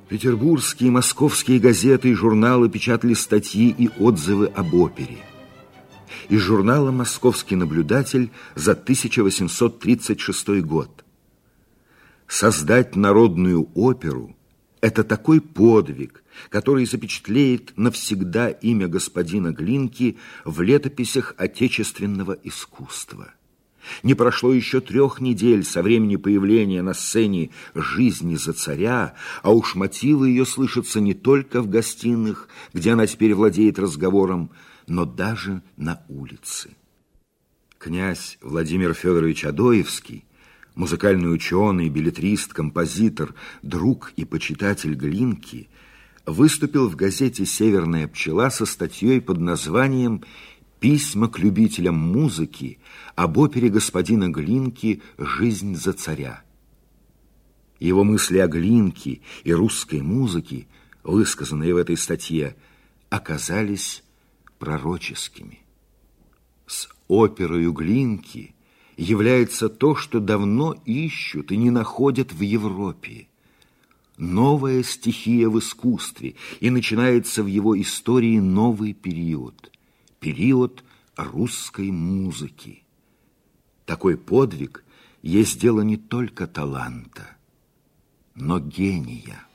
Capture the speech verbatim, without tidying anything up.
Петербургские и московские газеты и журналы печатали статьи и отзывы об опере. Из журнала «Московский наблюдатель» за тысяча восемьсот тридцать шестой год. Создать народную оперу – это такой подвиг, который запечатлеет навсегда имя господина Глинки в летописях отечественного искусства. Не прошло еще трех недель со времени появления на сцене «Жизни за царя», а уж мотивы ее слышатся не только в гостиных, где она теперь владеет разговором, но даже на улице. Князь Владимир Федорович Адоевский, музыкальный ученый, беллетрист, композитор, друг и почитатель Глинки, выступил в газете «Северная пчела» со статьей под названием «Письма к любителям музыки об опере господина Глинки «Жизнь за царя». Его мысли о Глинке и русской музыке, высказанные в этой статье, оказались пророческими. С оперою Глинки является то, что давно ищут и не находят в Европе. Новая стихия в искусстве, и начинается в его истории новый период. Период русской музыки. Такой подвиг есть дело не только таланта, но гения.